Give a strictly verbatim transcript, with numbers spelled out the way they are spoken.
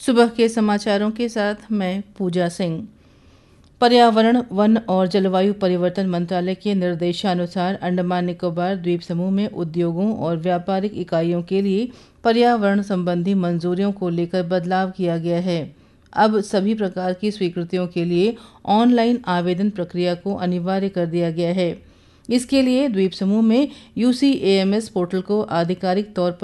सुबह के समाचारों के साथ मैं पूजा सिंह। पर्यावरण, वन और जलवायु परिवर्तन मंत्रालय के निर्देशानुसार अंडमान निकोबार द्वीप समूह में उद्योगों और व्यापारिक इकाइयों के लिए पर्यावरण संबंधी मंजूरियों को लेकर बदलाव किया गया है। अब सभी प्रकार की स्वीकृतियों के लिए ऑनलाइन आवेदन प्रक्रिया को अनिवार्य कर दिया गया है। इसके लिए द्वीप समूह में you see A M S portal को आधिकारिक तौर पर